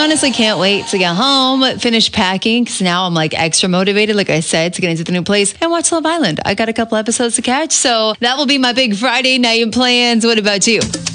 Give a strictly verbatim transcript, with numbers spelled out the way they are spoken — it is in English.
honestly can't wait to get home, finish packing, because now I'm like extra motivated, like I said, to get into the new place and watch Love Island. I got a couple episodes to catch, so that will be my big Friday night plans. What about you?